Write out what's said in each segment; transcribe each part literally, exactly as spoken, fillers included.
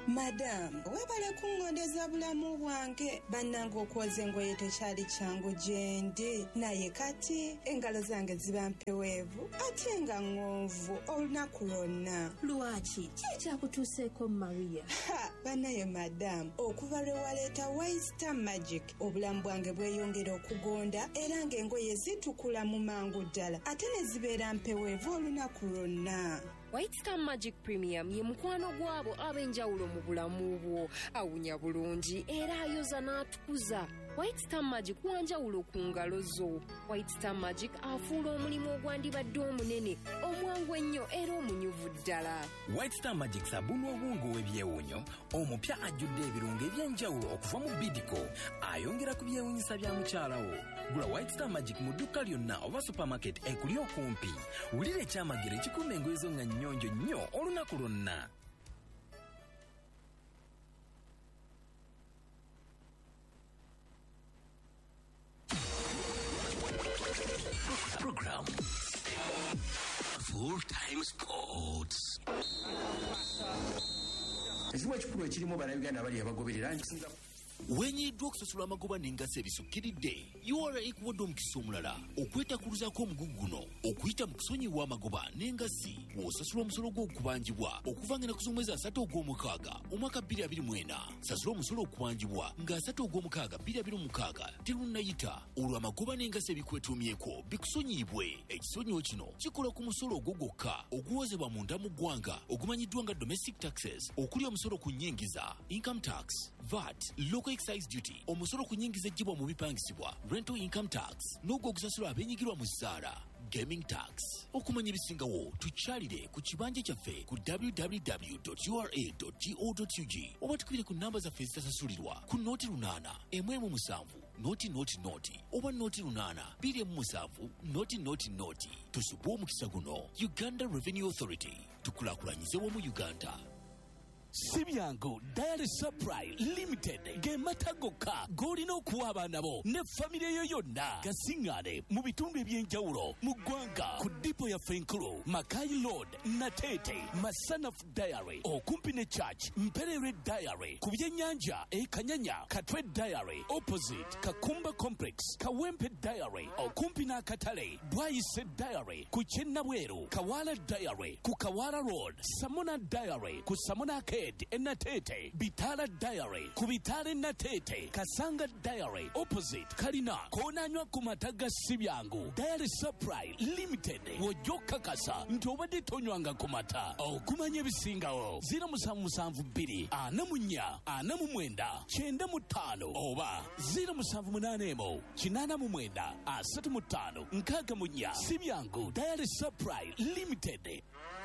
Madam, webale kungondeza bulamu bwange bannanga okwoza engoye tekyali kyangu gyendi naye kati engalo zange ziba mpeweevu ate nga ng'onvu olunaku lwonna. Lwaki? Kiki kyakutuuseeko Maria? Ha, bannaye madam, okuva lwe waleeta White Star Magic obulamu bwange bweyongera okugonda era ng'engoye zitukula mu mangu ddala ate ne zibeera mpeweevu olunaku lwonna. White Star Magic Premium ye mukwano gwabo ab'enjawulo mu bulamu bwo. Awunya bulungi era ayoza n'atukuza. White Star Magic wanjawulo ku ngalo zo. White Star Magic afuula omulimu ogwandibadde omunene omwangu ennyo era omunyuvu ddala. White Star Magic sabuni obwongo w'ebyewunyo omupya ajjudde ebirungo eby'enjawulo okuva mu Bidco ayongera ku byewunyisa bya mukyala wo. Gula White Star Magic mu dduka lyonna oba supermarket ekuli okumpi. Wulira ekyamagero ekikuuma engoye zo nga nnyonjo nnyo olunaku lwonna. Program Full-Time Sports. Ekimu ekikulu ekirimu bannayuganda abali abagoberera nkisinza wenyiddwa okusasula amagoba n'engazi ebisukkiridde U R A ekuwadde omukisa omulala okwetakuluzaako omugugu guno okuyita mu kusonyiwa amagoba n'engazi w'osasula omusolo gw'okubangibwa okuva nga naku z'omwezi asatu ogw'omukaaga omwaka bbiri abiri mu ena. Sasula omusolo okubangibwa nga asatu ogw'omukaaga bbiri abiri mu mukaaga terunnayita olwo amagoba n'engazi ebikwetuumyeko bikusonyiibwe. Ekisonyiwo kino kikola ku musolo ogwo gwokka oguwozebwa munda mu ggwanga ogumanyiddwa nga domestic taxes okuli omusolo ku nnyingiza income tax, V A T, local excise duty, omusolo ku nnyingiza ejjibwa mu bipangisibwa rental income tax n'ogwo ogusasula abenyigirwa mu zzaala gaming tax. Okumanya ebisingawo tukyalire ku kibanja kyaffe ku w w w dot u r a dot go dot u g oba tukubire ku namba zaffe ezitasasulirwa ku nooti lunaana emu emu musanvu nooti nooti nooti oba nooti lunaana bbiri emu musanvu nooti nooti nooti. Tusubwe omukisa guno. Uganda Revenue Authority, tukulaakulanyize wamu Uganda. Sibyango Diary Supply Limited gemata gokka golina okuwa abaana bo ne famire yo yonna gasingane mu bitundu ebyenjawulo mu ggwanga ku dipo ya Fenkulu, Makai Road, Natete, Masana Diary okumpi ne Church, Mperere Diary ku byennyanja e Kanyanya, Katwe Diary opposite Kakumba Complex, Kawempe Diary okumpi n'akatale, Bwayise Diary ku Kyennabweru, Kawala Diary ku Kawala Road, Samona Diary ku Samona Ke Enatete, Bitala Diary ku Bitale Natete, Kasanga Diary opposite Kalina konanywa ku mataga Sibyangu. Diary Supply Limited wojoka kasa nti obadde tonywanga ku mata okumanya ebisingawo zero musanvu musanvu bbiri ana mu nnya ana mu mwenda kyenda mu ttaano oba zero musanvu munaana emu kinaana mu mwenda asatu mu ttaano nkaaga mu nnya. Sibyangu Diary Supply Limited.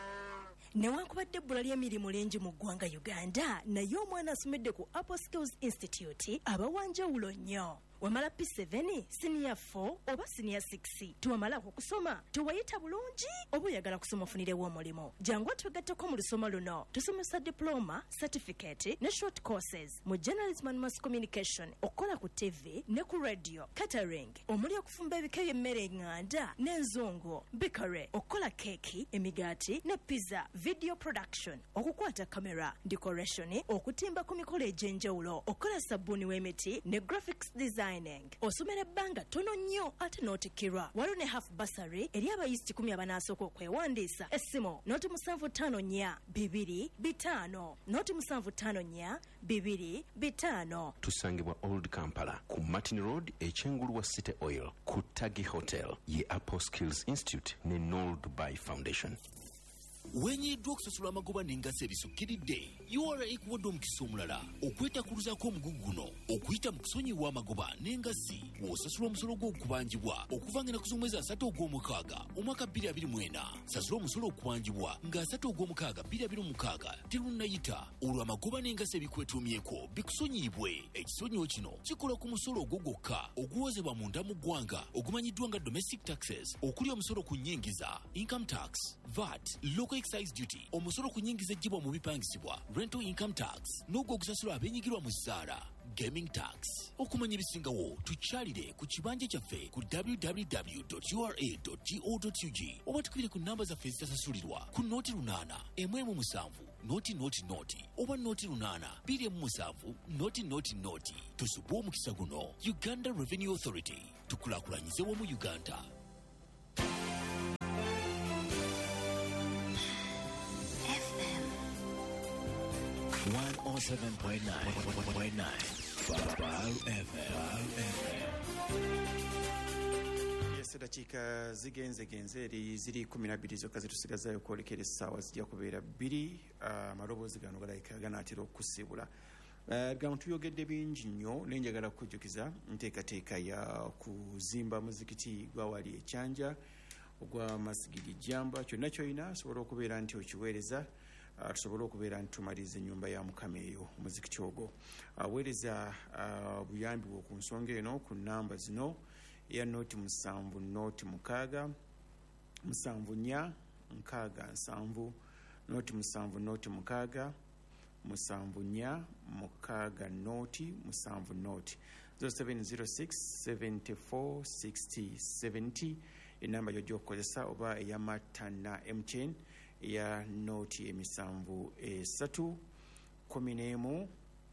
Newankubadde ebbula ly'emirimu lingi mu ggwanga Uganda naye omwana asomedde ku Apple Skills Institute abawanjawulo nnyo. Wamala P seven, Senior four oba Senior six. Tuwamala okusoma tuwayita bulungi oba oyagala kusoma ofunirewo omulimo. Jangu twegatteko mu lusoma luno. Tusomesa diploma, certificate ne short courses mu journalism and mass communication, okukola ku T V ne ku radio, catering, omuli okufumba ebika by'emmere eŋŋanda n'enzongo, bakery, okukola keki, emigaati ne pizza, video production, okukwata kamera, decoration, okutimba ku mikolo egy'enjawulo, okukola sabbuuni w'emiti ne graphics design. Osomera ebbanga tono nnyo ate n'otikirwa. Waliwo ne half bursary eri abayizi kikumi abanasooka okwewandiisa. Essimu nooti musanvu ttaano nnya bibiri bitaano nooti musanvu ttaano nnya bibiri bitaano. Tusangibwa Old Kampala ku Martin Road ekyengulu wa City Oil ku Tagi Hotel ye Apple Skills Institute ne Noel Dubai Foundation. Wenyiddwa okusasula amagoba n'engazi ebisukkiridde U R A ekuwadde omukisa omulala okwetakuluzaako omugugu guno okuyita mu kusonyiwa amagoba n'engazi w'osasula omusolo gw'okubangibwa okuva nga naku z'omwezi asatu ogw'omukaaga omwaka bbiri abiri mu ena. Sasula omusolo okubangibwa nga asatu ogw'omukaaga bbiri abiri mu mukaaga terunnayita olwo amagoba n'engazi ebikwetuumyeko bikusonyiibwe. Ekisonyiwo kino kikola ku musolo ogwo gwokka oguwozebwa munda mu ggwanga ogumanyiddwa nga domestic taxes okuli omusolo ku nnyingiza income tax, V A T, local excise duty, omusolo ku nnyingiza ejjibwa mu bipangisibwa rental income tax n'ogwo ogusasula abenyigirwa mu zzaala gaming tax. Okumanya ebisingawo tukyalire ku kibanja kyaffe ku w w w dot u r a dot go dot u g oba tukubire ku namba zaffe ezitasasulirwa ku nooti lunaana emu emu musanvu noti noti noti oba noti lunaana bbiri mu musanvu noti noti noti. Tusubwe omukisa guno. Uganda Revenue Authority, tukulaakulanyize wamu Uganda. one oh seven point nine F M. Seddakiika zigenze genze eri ziri kumi na bbiri zokka zitusigazayo kwolekera essaawa zijja kubeera bbiri. Amaloboozi gano galayika ganaatera okusibula. Gano tuyogedde bingi nnyo naye njagala kukujjukiza nteekateeka ya kuzimba muzikiti gwa wali ekyanja ogwa Masigiri Jamba. Kyonna ky'olina asobola okubeera nti okiweereza, tusobole okubeera nti tumaliriza ennyumba ya Mukama eyo omuzikiti ogwo. Weereza buyambi bwo ku nsonga eno ku nnamba zino: ya noti musanvu noti mukaaga musanvu nnya nkaaga nsanvu, noti musanvu noti mukaaga musanvu nnya mukaaga noti musanvu noti. zero seven zero six seven four six zero seven zero enamba yo gy'okozesa, oba eyamatana M T N ya noti emisanvu esatu kumi n'emu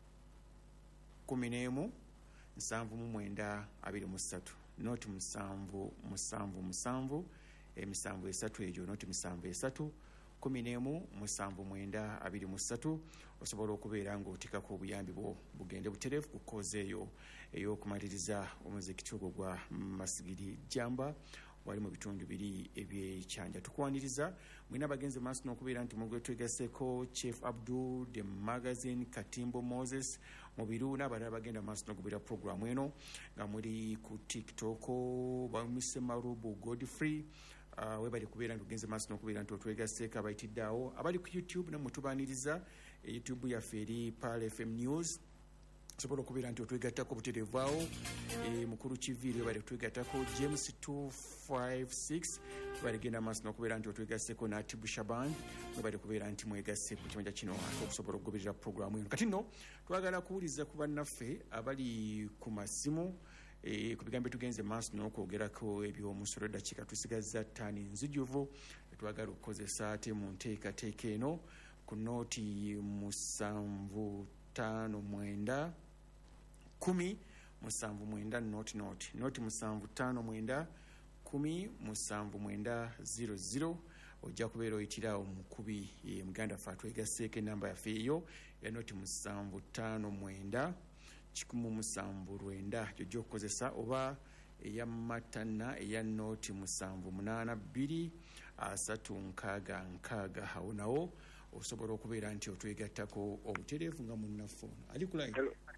kumi n'emu nsanvu mu mwenda abiri mu ssatu. Noti musanvu musanvu musanvu emisanvu esatu egyo noti musanvu esatu kumi n'emu musanvu mwenda abiri mu ssatu. Osobola okubeera ng'otikako obuyambi bwo bugende butereevu ku kkoozi eyo ey'okumaliriza omuzikiti ogwo gwa Masigiri Jamba wali mu bitundu biri ebyekyanja. Tukwaniriza mwina abagenzi maaso n'okubeera nti mugwe twegaseko Chief Abdul, The Magazine, Katimbo Moses, Mubiru n'abalala bagenda maaso n'okubira programu eno nga muri ku TikTok Bamise Marubu Godfrey. Uh, webali kubeera nti tugenze maaso n'okubeera nti otwegaseko abayitidde awo abali ku YouTube ne mutubaaniriza. YouTube yaffe eri Pal F M News. Sobola okubeera nti otwegattako butereevu awo. E, mukulu Kiviiri webali kutwegattako James two five six webali genda maaso n'okubeera nti otwegaseko Natibu Shaban webali kubeera nti mwegase ku kimanja kino ate okusobola okugoberera programu eno. Kati nno twagala kuwuliza ku bannaffe abali ku masimu e, ku bigambo tugenze maaso n'okwogerako eby'omusolo eddakiika tusigaza ttaani nzijuvu twagala okukozesa ate mu nteekateeka eno ku nooti musanvu ttaano mwenda kumi musanvu mwenda noti noti noti musanvu ttaano mwenda kumi musanvu mwenda zero zero. Ojja kubeera oyitira omukubi e, muganda ffe atwegaseeko enamba yaffe eyo ya noti musanvu ttaano mwenda kikumu musanvu lwenda gy'ojja okukozesa, oba eya matana eya noti musanvu munaana bbiri asatu nkaaga nkaaga. Awo nawo osobola okubeera nti otwegattako obutereevu nga munnaffe ali ku line.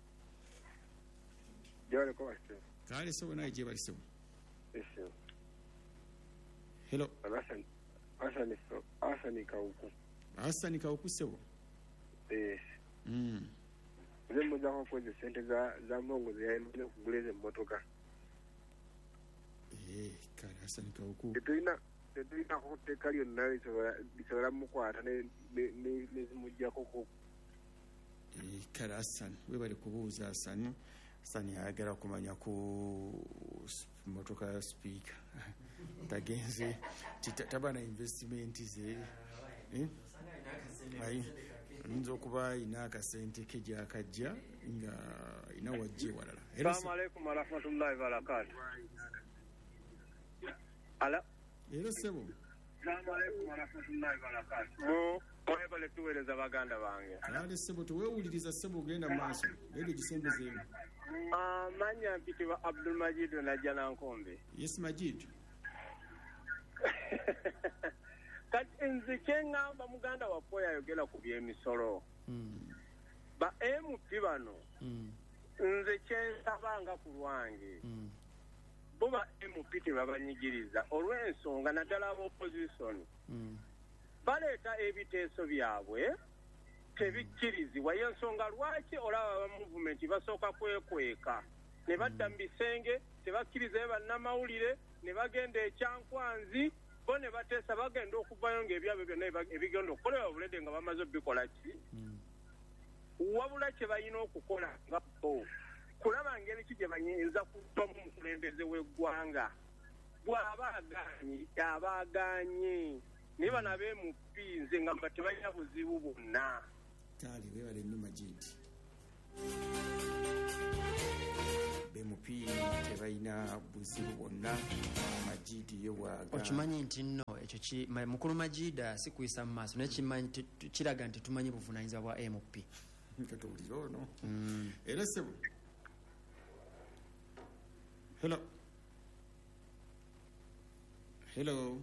Kale sebo naye gye bali sebo. Hello. Asani Asani Kauku. Asani Kauku sebo. Yes. Mm. Nze mmoja kwa kwezi sente za za mongo ziyaende kuguleza mmotoka. Eh, kale Asani Kauku. Tetulina tetulina kuteeka lyonna lisobola mukwata ne ne nezimujjako ko. Eh, kale Asani webali kubuuza Asani. Asani ayagala kumanya ku motoka speaker. Tagenze tabana investment ze eh ayi nzo kuba ina akasente keja akajja nga ina wajje walala. Assalamu alaykum wa rahmatullahi wa barakatuh. Ala Hello sebo. Assalamu alaykum wa rahmatullahi wa barakatuh. Mo oyebale tuweleza baganda bange. Ale sebo tuwewuliriza sebo genda maaso leero gisembeze. Ah manya mpiti wa Abdul Majid na Jana Nkombe. Yes Majid. Kati nzike ngamba muganda waffe yayogera ku by'emisolo. Mm. Ba M P bano. Mm. Nze kyensabanga ku lwange. Mm. Buba M P tebabanyigiriza olw'ensonga naddala ab'opposition. Mm. Baleeta ebiteeso byabwe tebikkirizibwa. Y'ensonga lwaki olaba aba movement basooka kwekweka ne badda mu bisenge tebakkiriza bannamawulire ne bagenda ekyankwanzi bo ne bateesa bagenda okuvayo ng'ebyabwe byonna ebigenda okukolebwa obulede nga bamaze obikola ki. Wabula kye balina okukola nga bo kulaba ngeri ki gye bayinza kuvamu omukulembeze w'eggwanga bw'aba agaanye aba agaanye naye bano ab'emupi nze ngamba tebalina buzibu bwonna. kale webale nnyo Majid. Bemupi tebalina buzibu bwonna. Majid ye bwaga okimanyi nti nno ekyo mukulu Majida si kuyisa mu maaso naye kiraga nti tumanyi buvunaanyizibwa bwa M P. Katowulira ono era sebo. Hello. Hello.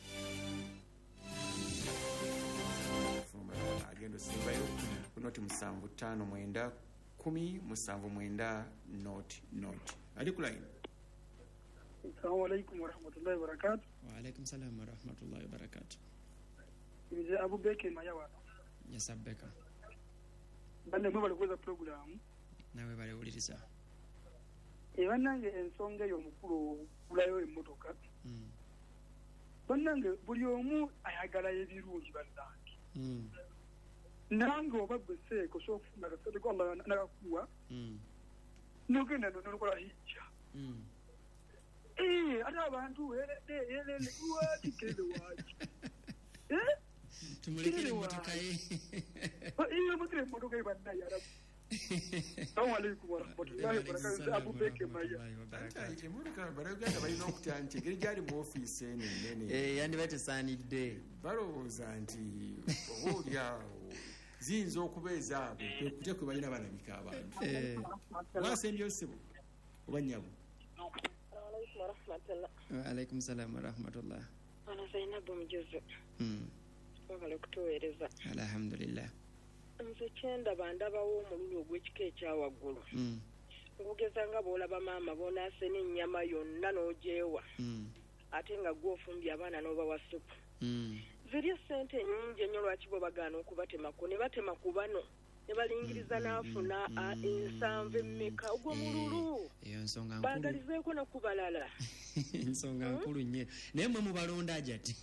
Agendo simbayo kunoti musanvu tano mwenda kumi musanvu mwenda not not. Ali ku line. Assalamu alaikum wa rahmatullahi wa barakatuh. Wa alaikum salam wa rahmatullahi wa barakatuh. Mzee Abu Beke Mayawa. Yes, Abeka. Bande mwe balikuza program. Nawe bale uliriza. Ebanange ensonga y'omukulu kulayo emmotoka. Mm. Banange buli omu ayagala ebirungi bannange. Mm. Nange oba gwe seeko sofuna kasete kwamba nakakuwa. Mm. Nogenda nonokola hijja. Mm. Eh, ate abantu erede erede wati kede wati. Eh? Tumulekere motoka ye. Iyo mutire motoka ye banna ya Rabbi. Assalamu alaikum wa rahmatullahi wa barakatuh. Abu Beke Maya. Ate motoka baraganda balina okutya nti engeri gyali mu ofiisi eno ennene. Eh, yandibadde saanidde. Balowooza nti oba oli awo ziyinza okuba ezaabwe kwe kutya kwe balina balabika abantu. Wasembyo ssebo oba nnyabo. Wa alaikum salam wa rahmatullah. Ana Zainabu Mjuzu. Mm. Twagala okutuweereza. Alhamdulillah. Nze kyendaba ndabawo omululu ogw'ekika ekyawaggulu. Mm. Okugeza nga bw'olaba maama boonaase n'ennyama yonna n'ogyewa. Mm. Ate nga gw'ofumbye abaana n'obawa supu. Mm. Zirya ssente nnyingi ennyo lwaki bo bagaana okubatemako ne batema ku bano ne balingiriza n'afuna ensanvu emmeka ogwo mululu. Eyo nsonga nkulu. Baagalizeeko no ku balala. Ensonga nkulu nnyo. Naye mmwe mubalonda ajati.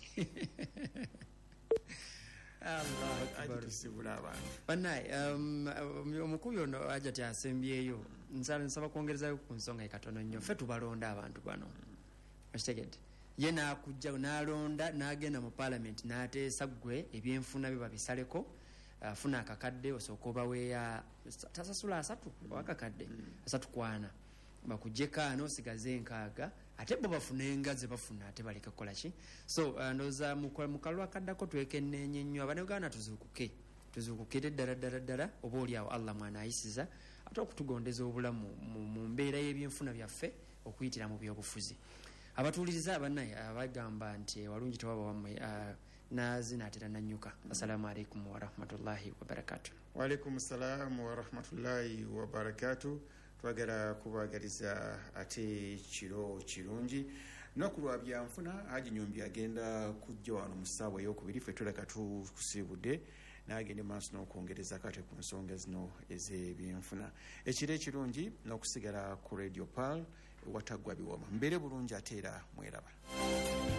Banaye omukubi ono ajati asembyeyo nsaba kwongerezayo ku nsonga ekatono nnyo ffe tubalonda abantu bano okitegedde ye n'akujja n'alonda n'agenda mu paalamenti n'ateesa ggwe ebyenfuna bye babisaleko afuna akakadde osooka obaweeya tasasula asatu wakakadde asatu kwana bakujjeka n'osigaze enkaaga ate bo bafuna engaze bafuna ate baleke kukola ki so ndowooza mu kalwa kaddako twekenneenye nnyo abanuganda tuzuukuke tuzuukukire ddala ddala ddala oba oli awo Allah mwana ayisiza ate okutugondeza obulamu mu mbeera y'ebyenfuna byaffe okuyitira mu byobufuzi abatuuliriza abannaye abagamba nti walungi tewaba wammwe nazinaatera nanyuka. Assalamu alaikum wa rahmatullahi wa barakatuh. Wa alaikum salaam wa rahmatullahi wa barakatuh. Twagala kubagaliza ate kiro kirungi nokulwa byanfuna Haji Nyombi agenda kujja wano mu ssaawa ey'okubiri ffe tuleka tukusibudde n'agende maaso n'okwongereza kate ku nsonga zino ez'ebyenfuna ekiro ekirungi n'okusigala ku Radio Pal wataggwa biwoma mbeere bulungi ate era mweraba.